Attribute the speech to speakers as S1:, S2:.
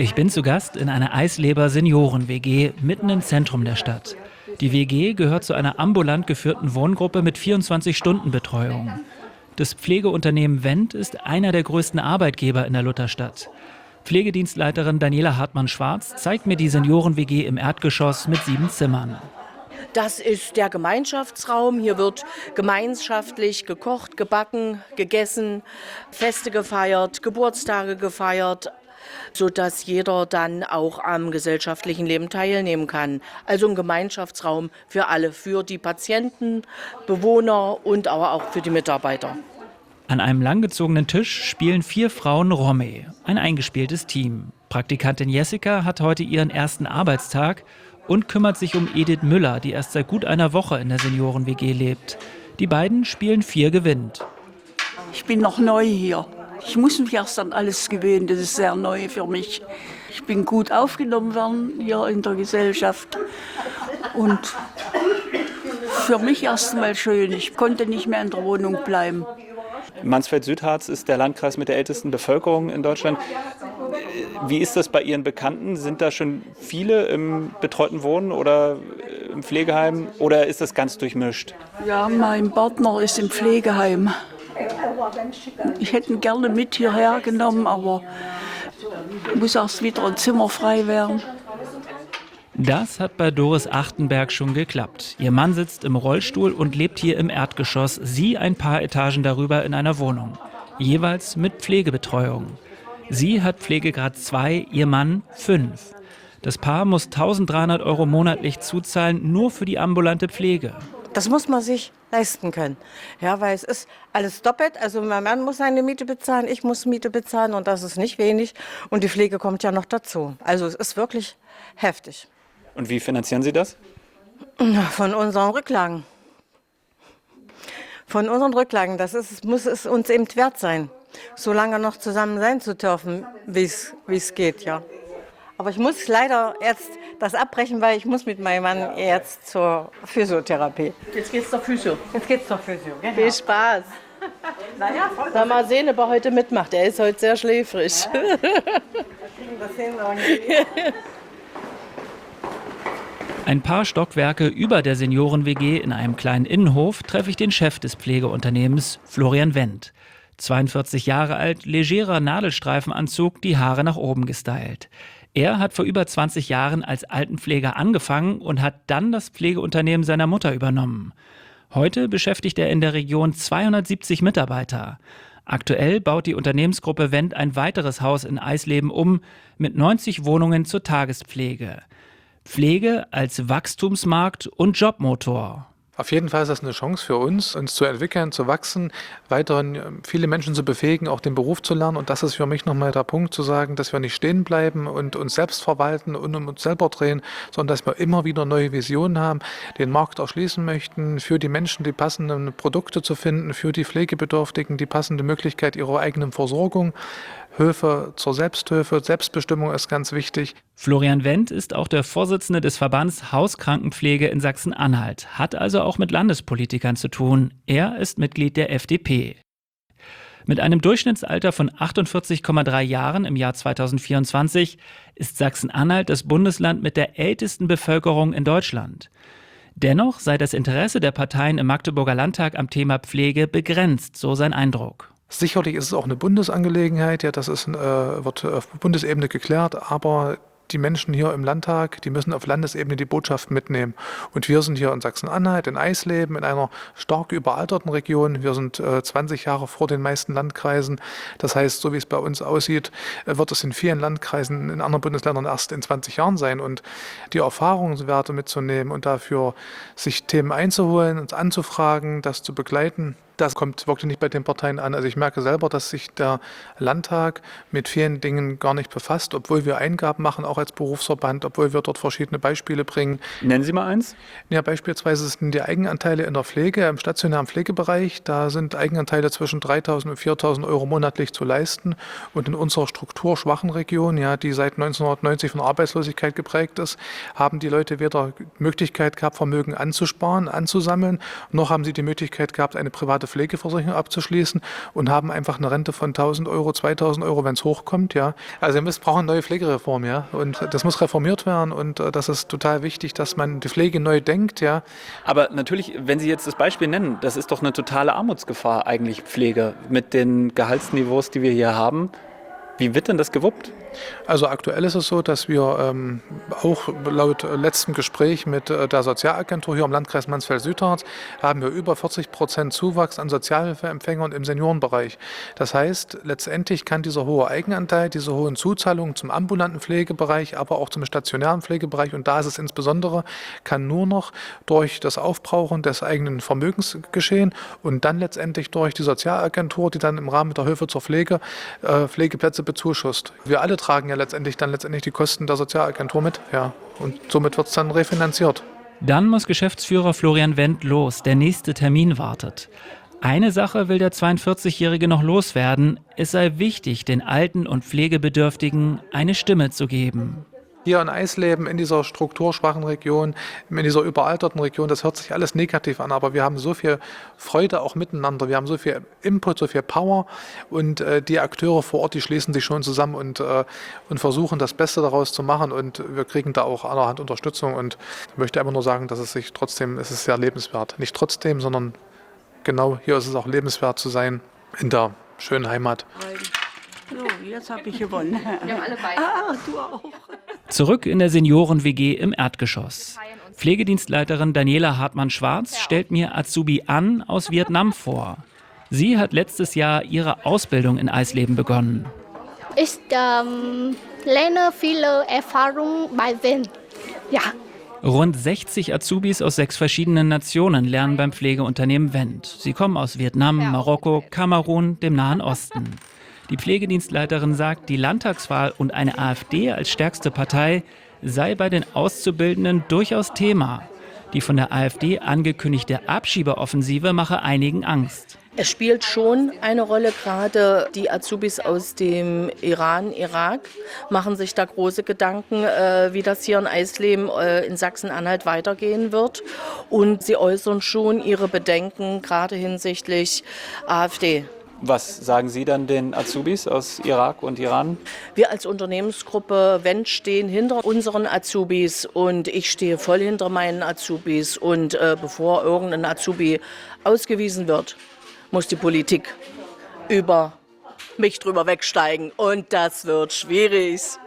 S1: Ich bin zu Gast in einer Eisleber-Senioren-WG mitten im Zentrum der Stadt. Die WG gehört zu einer ambulant geführten Wohngruppe mit 24-Stunden-Betreuung. Das Pflegeunternehmen Wendt ist einer der größten Arbeitgeber in der Lutherstadt. Pflegedienstleiterin Daniela Hartmann-Schwarz zeigt mir die Senioren-WG im Erdgeschoss mit 7 Zimmern.
S2: Das ist der Gemeinschaftsraum. Hier wird gemeinschaftlich gekocht, gebacken, gegessen, Feste gefeiert, Geburtstage gefeiert, sodass jeder dann auch am gesellschaftlichen Leben teilnehmen kann. Also ein Gemeinschaftsraum für alle, für die Patienten, Bewohner und aber auch für die Mitarbeiter.
S1: An einem langgezogenen Tisch spielen 4 Frauen Romme, ein eingespieltes Team. Praktikantin Jessica hat heute ihren ersten Arbeitstag und kümmert sich um Edith Müller, die erst seit gut einer Woche in der Senioren-WG lebt. Die beiden spielen 4 gewinnt.
S3: Ich bin noch neu hier. Ich muss mich erst an alles gewöhnen, das ist sehr neu für mich. Ich bin gut aufgenommen worden hier in der Gesellschaft und für mich erst einmal schön. Ich konnte nicht mehr in der Wohnung bleiben.
S4: Mansfeld-Südharz ist der Landkreis mit der ältesten Bevölkerung in Deutschland. Wie ist das bei Ihren Bekannten? Sind da schon viele im betreuten Wohnen oder im Pflegeheim oder ist das ganz durchmischt?
S3: Ja, mein Partner ist im Pflegeheim. Ich hätte ihn gerne mit hierher genommen, aber muss erst wieder ein Zimmer frei werden.
S1: Das hat bei Doris Achtenberg schon geklappt. Ihr Mann sitzt im Rollstuhl und lebt hier im Erdgeschoss, sie ein paar Etagen darüber in einer Wohnung. Jeweils mit Pflegebetreuung. Sie hat Pflegegrad 2, ihr Mann 5. Das Paar muss 1.300 € monatlich zuzahlen, nur für die ambulante Pflege.
S5: Das muss man sich leisten können. Ja, weil es ist alles doppelt. Also mein Mann muss seine Miete bezahlen, ich muss Miete bezahlen und das ist nicht wenig. Und die Pflege kommt ja noch dazu. Also es ist wirklich heftig.
S4: Und wie finanzieren Sie das?
S5: Von unseren Rücklagen. Von unseren Rücklagen. Muss es uns eben wert sein, so lange noch zusammen sein zu dürfen, wie es geht, ja. Aber ich muss leider jetzt das abbrechen, weil ich muss mit meinem Mann jetzt zur Physiotherapie.
S2: Jetzt geht's zur Physio.
S5: Jetzt geht's zur Physio, genau.
S2: Viel Spaß.
S5: Naja, voll.
S2: Mal sehen, ob er heute mitmacht. Er ist heute sehr schläfrig.
S5: Das hin irgendwie.
S1: Ein paar Stockwerke über der Senioren-WG in einem kleinen Innenhof treffe ich den Chef des Pflegeunternehmens, Florian Wendt. 42 Jahre alt, legerer Nadelstreifenanzug, die Haare nach oben gestylt. Er hat vor über 20 Jahren als Altenpfleger angefangen und hat dann das Pflegeunternehmen seiner Mutter übernommen. Heute beschäftigt er in der Region 270 Mitarbeiter. Aktuell baut die Unternehmensgruppe Wendt ein weiteres Haus in Eisleben um, mit 90 Wohnungen zur Tagespflege. Pflege als Wachstumsmarkt und Jobmotor.
S6: Auf jeden Fall ist das eine Chance für uns zu entwickeln, zu wachsen, weiterhin viele Menschen zu befähigen, auch den Beruf zu lernen. Und das ist für mich nochmal der Punkt, zu sagen, dass wir nicht stehen bleiben und uns selbst verwalten und um uns selber drehen, sondern dass wir immer wieder neue Visionen haben, den Markt erschließen möchten, für die Menschen die passenden Produkte zu finden, für die Pflegebedürftigen die passende Möglichkeit ihrer eigenen Versorgung. Hilfe zur Selbsthilfe, Selbstbestimmung ist ganz wichtig.
S1: Florian Wendt ist auch der Vorsitzende des Verbands Hauskrankenpflege in Sachsen-Anhalt, hat also auch mit Landespolitikern zu tun. Er ist Mitglied der FDP. Mit einem Durchschnittsalter von 48,3 Jahren im Jahr 2024 ist Sachsen-Anhalt das Bundesland mit der ältesten Bevölkerung in Deutschland. Dennoch sei das Interesse der Parteien im Magdeburger Landtag am Thema Pflege begrenzt, so sein Eindruck.
S6: Sicherlich ist es auch eine Bundesangelegenheit, ja, das wird auf Bundesebene geklärt, aber die Menschen hier im Landtag, die müssen auf Landesebene die Botschaft mitnehmen. Und wir sind hier in Sachsen-Anhalt, in Eisleben, in einer stark überalterten Region. Wir sind 20 Jahre vor den meisten Landkreisen. Das heißt, so wie es bei uns aussieht, wird es in vielen Landkreisen in anderen Bundesländern erst in 20 Jahren sein. Und die Erfahrungswerte mitzunehmen und dafür sich Themen einzuholen, uns anzufragen, das zu begleiten, das kommt wirklich nicht bei den Parteien an. Also ich merke selber, dass sich der Landtag mit vielen Dingen gar nicht befasst, obwohl wir Eingaben machen, auch als Berufsverband, obwohl wir dort verschiedene Beispiele bringen.
S4: Nennen Sie mal eins.
S6: Ja, beispielsweise sind die Eigenanteile in der Pflege, im stationären Pflegebereich, da sind Eigenanteile zwischen 3.000 und 4.000 € monatlich zu leisten. Und in unserer strukturschwachen Region, ja, die seit 1990 von Arbeitslosigkeit geprägt ist, haben die Leute weder Möglichkeit gehabt, Vermögen anzusparen, anzusammeln, noch haben sie die Möglichkeit gehabt, eine private private Pflegeversicherung abzuschließen und haben einfach eine Rente von 1.000 Euro, 2.000 Euro, wenn es hochkommt. Ja. Also wir brauchen eine neue Pflegereform, ja, und das muss reformiert werden und das ist total wichtig, dass man die Pflege neu denkt. Ja.
S4: Aber natürlich, wenn Sie jetzt das Beispiel nennen, das ist doch eine totale Armutsgefahr eigentlich, Pflege, mit den Gehaltsniveaus, die wir hier haben. Wie wird denn das gewuppt?
S6: Also aktuell ist es so, dass wir auch laut letztem Gespräch mit der Sozialagentur hier im Landkreis Mansfeld-Südharz haben wir über 40% Zuwachs an Sozialhilfeempfängern im Seniorenbereich. Das heißt, letztendlich kann dieser hohe Eigenanteil, diese hohen Zuzahlungen zum ambulanten Pflegebereich, aber auch zum stationären Pflegebereich, und da ist es insbesondere, kann nur noch durch das Aufbrauchen des eigenen Vermögens geschehen und dann letztendlich durch die Sozialagentur, die dann im Rahmen der Hilfe zur Pflege Pflegeplätze bezuschusst. Wir alle tragen ja letztendlich die Kosten der Sozialagentur mit, ja, und somit wird es dann refinanziert.
S1: Dann muss Geschäftsführer Florian Wendt los, der nächste Termin wartet. Eine Sache will der 42-Jährige noch loswerden, es sei wichtig, den Alten und Pflegebedürftigen eine Stimme zu geben.
S6: Hier in Eisleben, in dieser strukturschwachen Region, in dieser überalterten Region, das hört sich alles negativ an, aber wir haben so viel Freude auch miteinander, wir haben so viel Input, so viel Power und die Akteure vor Ort, die schließen sich schon zusammen und versuchen das Beste daraus zu machen und wir kriegen da auch allerhand Unterstützung und ich möchte einfach nur sagen, dass es ist sehr lebenswert. Nicht trotzdem, sondern genau hier ist es auch lebenswert zu sein in der schönen Heimat.
S3: So, jetzt habe ich gewonnen. Wir haben alle beide. Du auch.
S1: Zurück in der Senioren-WG im Erdgeschoss. Pflegedienstleiterin Daniela Hartmann-Schwarz stellt mir Azubi An aus Vietnam vor. Sie hat letztes Jahr ihre Ausbildung in Eisleben begonnen.
S7: Ich lerne viele Erfahrungen bei Wendt. Ja.
S1: Rund 60 Azubis aus 6 verschiedenen Nationen lernen beim Pflegeunternehmen Wendt. Sie kommen aus Vietnam, Marokko, Kamerun, dem Nahen Osten. Die Pflegedienstleiterin sagt, die Landtagswahl und eine AfD als stärkste Partei sei bei den Auszubildenden durchaus Thema. Die von der AfD angekündigte Abschiebeoffensive mache einigen Angst.
S2: Es spielt schon eine Rolle, gerade die Azubis aus dem Iran, Irak machen sich da große Gedanken, wie das hier in Eisleben, in Sachsen-Anhalt weitergehen wird. Und sie äußern schon ihre Bedenken, gerade hinsichtlich AfD.
S4: Was sagen Sie dann den Azubis aus Irak und Iran?
S2: Wir als Unternehmensgruppe Wendt stehen hinter unseren Azubis und ich stehe voll hinter meinen Azubis. Und bevor irgendein Azubi ausgewiesen wird, muss die Politik über mich drüber wegsteigen. Und das wird schwierig.